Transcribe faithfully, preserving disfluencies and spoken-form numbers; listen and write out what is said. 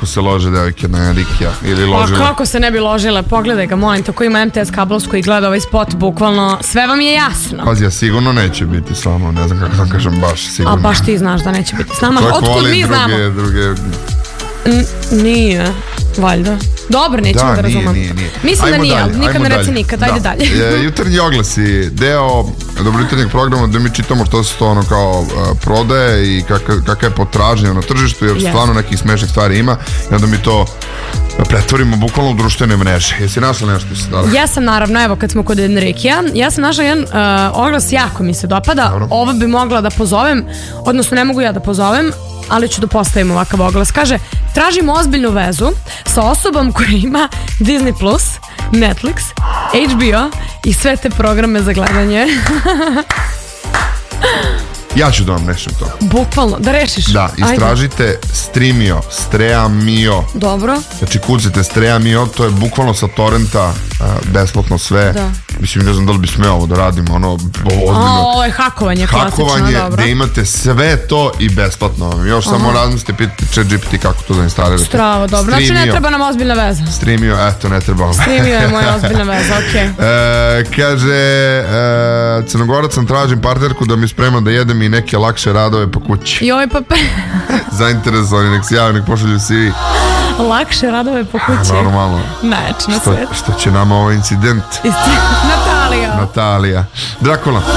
kako se lože devojke na Rikija ili ložile. Pa kako se ne bi ložile, pogledaj ga, molim te, ko ima M T S kablovsku i gleda ovaj spot, bukvalno sve vam je jasno. Pazi, ja sigurno neće biti s nama, ne znam kako sam kažem, baš sigurno. A baš ti znaš da neće biti s nama, otkud mi znamo? Druge, druge... N- nije, valjda. Dobro, nećemo da, da razumem. Nije, nije. Mislim ajmo da nije, dalje, nikad ne reci dalje. nikad, ajde da. dalje. Jutarnji oglasi, deo dobrojutarnjeg programa gde mi čitamo što se to ono kao uh, prodaje i kaka, kaka je potražnja na tržištu, jer yes. stvarno nekih smešnih stvari ima i onda mi to pretvorimo bukvalno u društvene mreže. Jesi našla nešto što se dala? Ja sam naravno, evo kad smo kod Enrikija, ja sam našla jedan uh, oglas, jako mi se dopada. Dobro. Ovo bi mogla da pozovem, odnosno ne mogu ja da pozovem, ali ću da postavim ovakav oglas. Kaže, tražimo ozbiljnu vezu sa osobom koja ima Disney plus, Netflix, H B O i sve te programe za gledanje. Ja ću da vam rešim to. Bukvalno, da rešiš. Da, istražite Ajde. Streamio, Streamio. Dobro. Znači kucite Streamio, to je bukvalno sa torrenta uh, besplatno sve. Da. Mislim, ne znam da li bi smeo ovo da radimo, ono, ozbiljno. O, ovo je hakovanje, klasično, hakovanje, dobro. gde imate sve to i besplatno. Još Aha. samo razmislite, pitate ChatGPT kako to da instalirate. Stravo, dobro. Streamio. Znači ne treba nam ozbiljna veza. Streamio, eto, ne treba. Streamio je moja ozbiljna veza, okej. Okay. E, kaže, e, Crnogorac sam tražim partnerku da mi sprema da jedem i neke lakše radove po kući. Joj, pa... Zainteresovani, nek se javi, nek pošalju C V. Lakše radove po kući. Normalno. Najjače na svijet. Što će nama ovaj incident? Natalija. Natalija. Drakula.